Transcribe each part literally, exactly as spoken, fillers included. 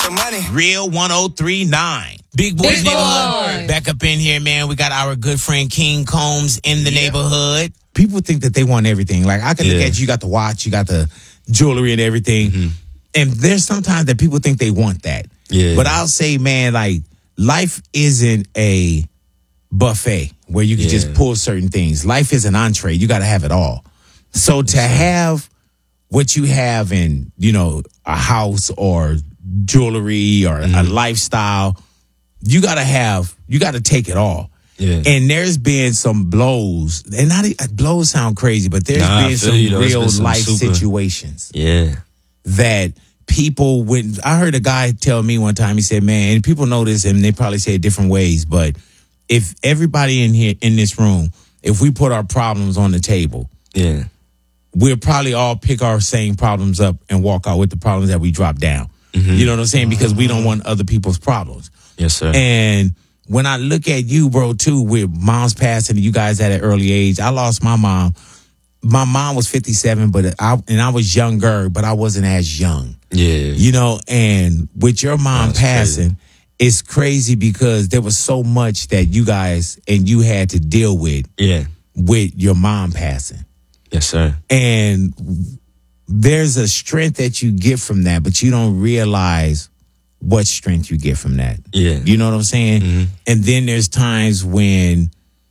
The money. Real one oh three point nine. Big Boys Big Neighborhood. Boy. Back up in here, man. We got our good friend King Combs in the Yeah. neighborhood. People think that they want everything. Like, I can look Yeah. at you, you got the watch, you got the jewelry and everything. Mm-hmm. And there's sometimes that people think they want that. Yeah. But I'll say, man, like, life isn't a buffet where you can Yeah. just pull certain things. Life is an entree. You got to have it all. So to have what you have in, you know, a house or jewelry or Mm-hmm. a lifestyle, you got to have, you got to take it all. Yeah. And there's been some blows, and not e- blows sound crazy, but there's Nah, I been feel some you, though. It's real been some life super- situations Yeah. that people went. I heard a guy tell me one time, he said, man, and people know this and they probably say it different ways, but if everybody in here, in this room, if we put our problems on the table, Yeah. we'll probably all pick our same problems up and walk out with the problems that we drop down. You know what I'm saying? Because we don't want other people's problems. Yes, sir. And when I look at you, bro, too, with mom's passing, you guys at an early age. I lost my mom. My mom was fifty-seven, but I and I was younger, but I wasn't as young. yeah. You know, and with your mom That's passing, it's crazy because there was so much that you guys and you had to deal with Yeah. with your mom passing. Yes, sir. And there's a strength that you get from that, but you don't realize what strength you get from that. Yeah. You know what I'm saying? Mhm. And then there's times when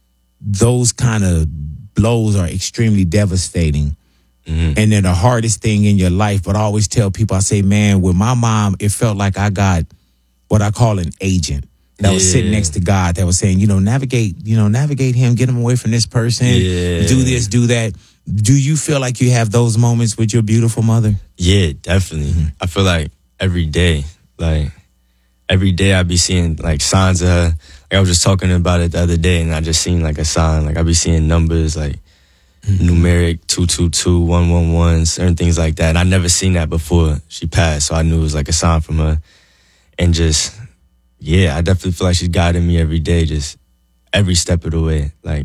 those kind of blows are extremely devastating. Mhm. And they're the hardest thing in your life. But I always tell people, I say, man, with my mom, it felt like I got what I call an agent that was sitting Yeah. next to God that was saying, you know, navigate, you know, navigate him, get him away from this person, Yeah. do this, do that. Do you feel like you have those moments with your beautiful mother? Yeah, definitely. Mm-hmm. I feel like every day, like every day I be seeing like signs of her. Like I was just talking about it the other day and I just seen like a sign. Like I be seeing numbers like Mm-hmm. numeric two two two, one one one, certain things like that. And I never seen that before she passed. So I knew it was like a sign from her. And just, yeah, I definitely feel like she's guiding me every day, just every step of the way. Like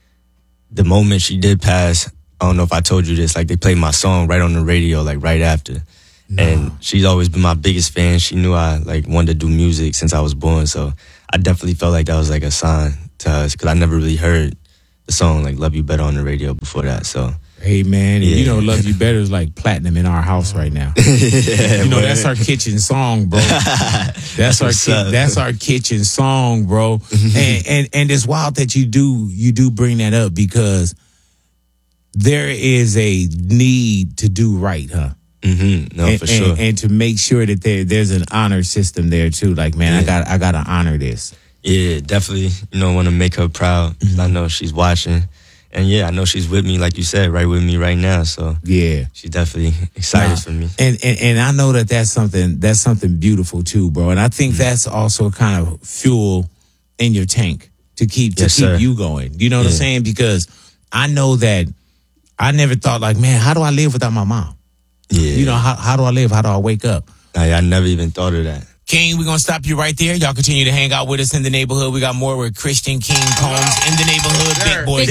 the moment she did pass, I don't know if I told you this, like they played my song right on the radio, like right after. And she's always been my biggest fan. She knew I like wanted to do music since I was born. So I definitely felt like that was like a sign to us because I never really heard the song like Love You Better on the radio before that. So Hey, man, and Yeah. you know, Love You Better is like platinum in our house right now. yeah, You know, word. that's our kitchen song, bro. That's our what's ki- up. that's our kitchen song, bro. and, and and it's wild that you do you do bring that up because there is a need to do right, huh? Mm-hmm. No, and, for and- sure. and to make sure that there there's an honor system there too. Like, man, I Yeah. got I got to honor this. Yeah, definitely, you know, want to make her proud. 'Cause I know she's watching. And yeah, I know she's with me, like you said, right with me right now. So Yeah. she's definitely excited Nah. for me. And, and and I know that that's something that's something beautiful too, bro. And I think Mm-hmm. that's also kind of fuel in your tank to keep to Yes, keep sir. you going. You know what I'm Yeah. saying? Because I know that I never thought like, man, how do I live without my mom? Yeah. You know, how how do I live? How do I wake up? I, I never even thought of that. King, we're going to stop you right there. Y'all continue to hang out with us in the neighborhood. We got more with Christian King Combs in the neighborhood. Big Boys